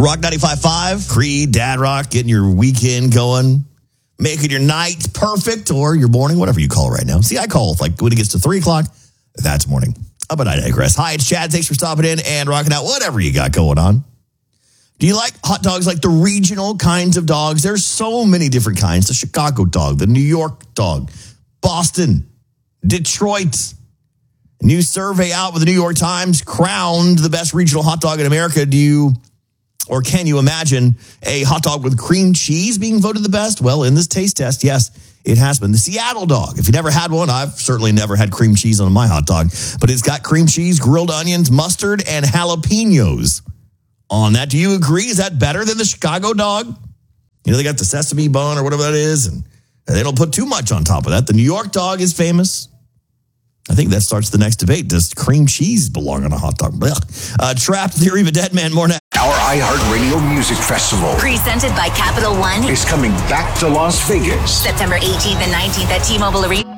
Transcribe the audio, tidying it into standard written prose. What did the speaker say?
Rock 95.5, Creed, Dad Rock, getting your weekend going, making your night perfect or your morning, whatever you call it right now. See, I call like when it gets to 3 o'clock, that's morning. But I digress. Hi, it's Chad. Thanks for stopping in and rocking out whatever you got going on. Do you like hot dogs, like the regional kinds of dogs? There's so many different kinds. The Chicago dog, the New York dog, Boston, Detroit. A new survey out with the New York Times crowned the best regional hot dog in America. Can you imagine a hot dog with cream cheese being voted the best? Well, in this taste test, yes, it has been. The Seattle dog. If you never had one, I've certainly never had cream cheese on my hot dog, but it's got cream cheese, grilled onions, mustard, and jalapenos on that. Do you agree? Is that better than the Chicago dog? You know, they got the sesame bun or whatever that is, and they don't put too much on top of that. The New York dog is famous. I think that starts the next debate. Does cream cheese belong on a hot dog? Trapped Theory of a Dead Man. More now. Our iHeartRadio Music Festival, presented by Capital One, is coming back to Las Vegas. September 18th and 19th at T-Mobile Arena.